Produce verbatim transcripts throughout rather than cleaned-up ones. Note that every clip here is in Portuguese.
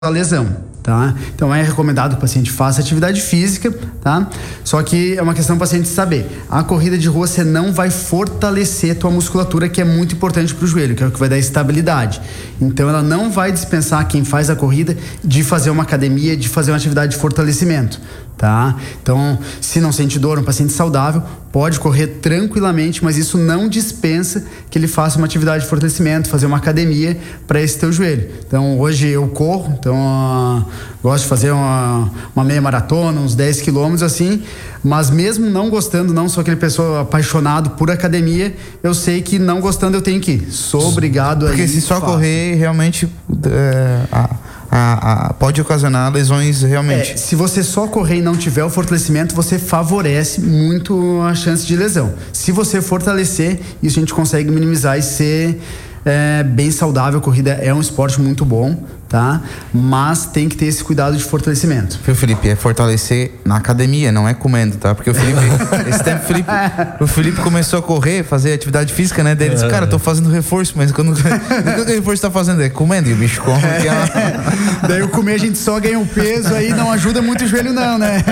a lesão, tá? Então é recomendado que o paciente faça atividade física, tá? Só que é uma questão do paciente saber. A corrida de rua você não vai fortalecer tua musculatura, que é muito importante para o joelho, que é o que vai dar estabilidade. Então ela não vai dispensar quem faz a corrida de fazer uma academia, de fazer uma atividade de fortalecimento, tá? Então, se não sente dor, um paciente saudável pode correr tranquilamente, mas isso não dispensa que ele faça uma atividade de fortalecimento, fazer uma academia para esse teu joelho. Então, hoje eu corro, então uh, gosto de fazer uma, uma meia maratona, uns dez quilômetros assim, mas mesmo não gostando, não sou aquele pessoa apaixonado por academia, eu sei que não gostando eu tenho que ir. Sou obrigado a ir. Porque se só faço. correr, realmente é, a, a, a, pode ocasionar lesões realmente. É, se você só correr e não tiver o fortalecimento, você favorece muito a chance de lesão. Se você fortalecer, isso a gente consegue minimizar e ser é, bem saudável. A corrida é um esporte muito bom, tá? Mas tem que ter esse cuidado de fortalecimento. Viu, Felipe? É fortalecer na academia, não é comendo, tá? Porque o Felipe, esse tempo, o Felipe, o Felipe começou a correr, fazer atividade física, né? Daí ele disse, cara, tô fazendo reforço, mas quando, quando o reforço tá fazendo? É comendo, e o bicho come. É. É. Daí o comer a gente só ganha um peso, aí não ajuda muito o joelho não, né?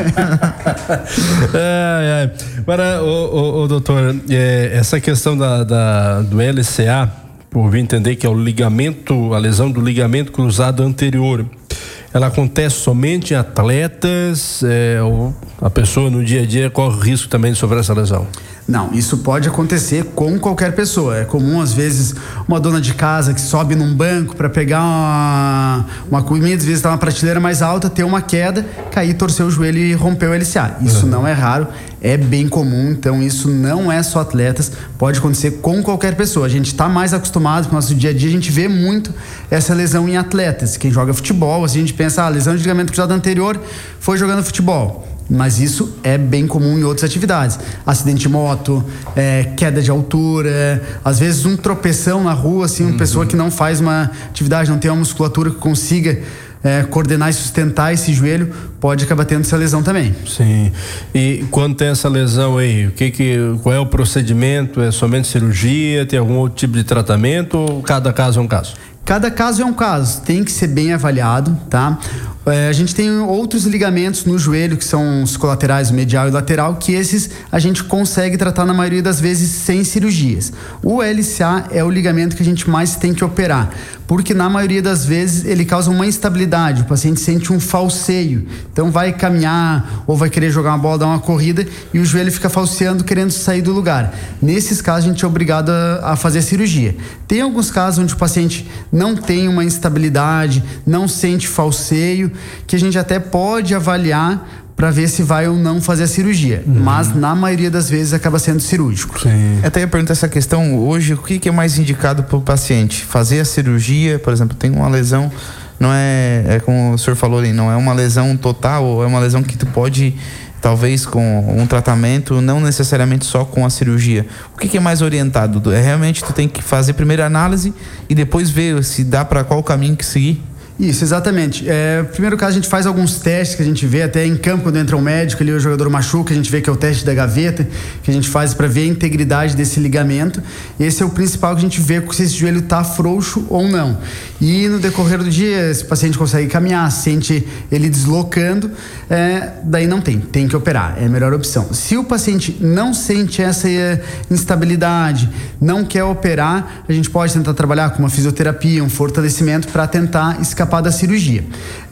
É, é. Agora, ô, ô, ô, doutor, é, essa questão da, da, do L C A, por vir entender que é o ligamento, a lesão do ligamento cruzado anterior, ela acontece somente em atletas, é, ou a pessoa no dia a dia corre risco também de sofrer essa lesão? Não, isso pode acontecer com qualquer pessoa. É comum, às vezes, uma dona de casa que sobe num banco para pegar uma, uma comida, às vezes está na prateleira mais alta, ter uma queda, cair, torcer o joelho e romper o L C A. Isso uhum. não é raro, é bem comum, então isso não é só atletas, pode acontecer com qualquer pessoa. A gente está mais acostumado com o nosso dia a dia, a gente vê muito essa lesão em atletas. Quem joga futebol, assim, a gente pensa, ah, lesão de ligamento cruzado anterior foi jogando futebol. Mas isso é bem comum em outras atividades. Acidente de moto, é, queda de altura, às vezes um tropeção na rua, assim, uma uhum. pessoa que não faz uma atividade, não tem uma musculatura que consiga é, coordenar e sustentar esse joelho, pode acabar tendo essa lesão também. Sim. E quando tem essa lesão aí, o que que, qual é o procedimento? É somente cirurgia? Tem algum outro tipo de tratamento? Ou cada caso é um caso? Cada caso é um caso, tem que ser bem avaliado, tá? É, a gente tem outros ligamentos no joelho, que são os colaterais, medial e lateral, que esses a gente consegue tratar na maioria das vezes sem cirurgias. O L C A é o ligamento que a gente mais tem que operar, porque na maioria das vezes ele causa uma instabilidade, o paciente sente um falseio, então vai caminhar ou vai querer jogar uma bola, dar uma corrida e o joelho fica falseando, querendo sair do lugar. Nesses casos a gente é obrigado a, a fazer a cirurgia. Tem alguns casos onde o paciente não tem uma instabilidade, não sente falseio, que a gente até pode avaliar para ver se vai ou não fazer a cirurgia, uhum. mas na maioria das vezes acaba sendo cirúrgico. Sim. Até ia perguntar essa questão hoje, o que, que é mais indicado para o paciente? Fazer a cirurgia, por exemplo, tem uma lesão, não é, é como o senhor falou ali, não é uma lesão total, ou é uma lesão que tu pode, talvez com um tratamento, não necessariamente só com a cirurgia. O que, que é mais orientado? É realmente tu tem que fazer primeiro a análise e depois ver se dá para qual caminho que seguir? Isso, exatamente. É, primeiro caso, a gente faz alguns testes que a gente vê até em campo, quando entra um médico ali, o jogador machuca, a gente vê que é o teste da gaveta, que a gente faz para ver a integridade desse ligamento. Esse é o principal que a gente vê se esse joelho está frouxo ou não. E no decorrer do dia, se o paciente consegue caminhar, sente ele deslocando, é, daí não tem, tem que operar, é a melhor opção. Se o paciente não sente essa instabilidade, não quer operar, a gente pode tentar trabalhar com uma fisioterapia, um fortalecimento para tentar escapar da cirurgia.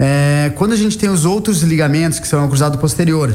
É, quando a gente tem os outros ligamentos, que são o cruzado posterior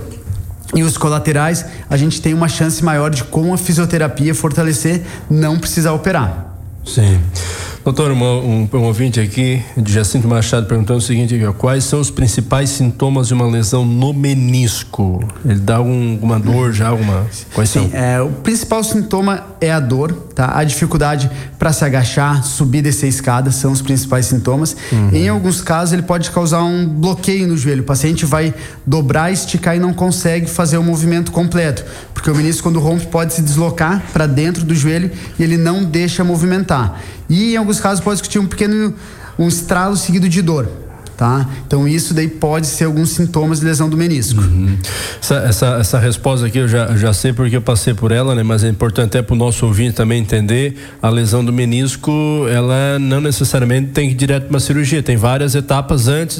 e os colaterais, a gente tem uma chance maior de, com a fisioterapia, fortalecer, não precisar operar. Sim. Doutor, um, um, um ouvinte aqui, de Jacinto Machado, perguntando o seguinte aqui, ó, quais são os principais sintomas de uma lesão no menisco? Ele dá algum, alguma dor já, alguma... Quais Sim, são? É, o principal sintoma é a dor, tá? A dificuldade para se agachar, subir e descer a escada são os principais sintomas. Uhum. Em alguns casos ele pode causar um bloqueio no joelho, o paciente vai dobrar, esticar e não consegue fazer o movimento completo, porque o menisco, quando rompe, pode se deslocar para dentro do joelho e ele não deixa movimentar. E em alguns casos pode existir um pequeno um estralo seguido de dor, tá? Então isso daí pode ser alguns sintomas de lesão do menisco. Uhum. Essa, essa, essa resposta aqui eu já, já sei porque eu passei por ela, né? Mas é importante até para o nosso ouvinte também entender, a lesão do menisco, ela não necessariamente tem que ir direto para uma cirurgia, tem várias etapas antes